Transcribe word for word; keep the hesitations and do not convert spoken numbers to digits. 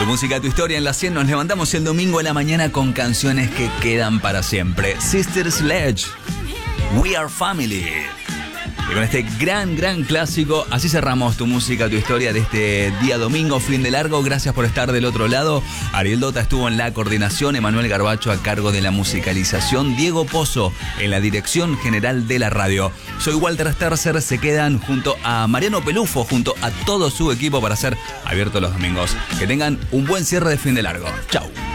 Tu música, tu historia en la cien. Nos levantamos el domingo en la mañana con canciones que quedan para siempre. Sister Sledge, We Are Family. Y con este gran, gran clásico, así cerramos tu música, tu historia de este día domingo, fin de largo. Gracias por estar del otro lado. Ariel Dota estuvo en la coordinación, Emanuel Garbacho a cargo de la musicalización, Diego Pozo en la dirección general de la radio. Soy Walter Sterzer, se quedan junto a Mariano Pelufo, junto a todo su equipo para ser abiertos los domingos. Que tengan un buen cierre de fin de largo. Chau.